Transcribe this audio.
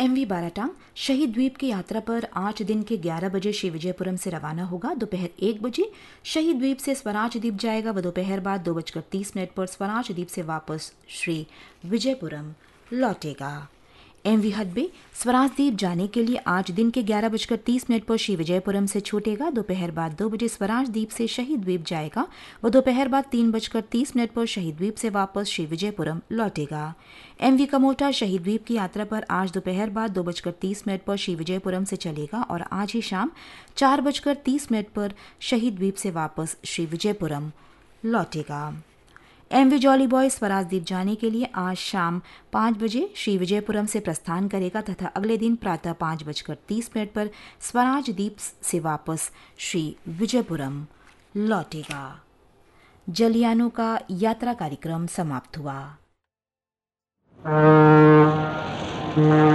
MV Baratang शहीद द्वीप की यात्रा पर 8 दिन के 11 बजे श्री विजयपुरम से रवाना होगा। दोपहर 1 बजे शहीद द्वीप से स्वराज द्वीप जाएगा व दोपहर बाद 2:30 पर स्वराज द्वीप से वापस श्री विजयपुरम लौटेगा। एमवी हडबे स्वराज द्वीप जाने के लिए 8 दिन के 11:30 पर श्री विजयपुरम से छूटेगा। दोपहर बाद 2 बजे स्वराज द्वीप से शहीद द्वीप जाएगा व दोपहर बाद 3:30 पर शहीद द्वीप से वापस श्री विजयपुरम लौटेगा। एमवी कमोटा शहीद द्वीप की यात्रा पर आज दोपहर बाद 2:30 पर श्री विजयपुरम से चलेगा और आज ही शाम 4:30 पर शहीद द्वीप से वापस Shri Vijayapuram लौटेगा। MV jolly boy Swaraj द्वीप जाने के लिए आज शाम 5 बजे श्री विजयपुरम से प्रस्थान करेगा तथा अगले दिन प्रातः 5:30 पर स्वराज द्वीप से वापस श्री विजयपुरम लौटेगा। जलियानों का यात्रा कार्यक्रम समाप्त हुआ।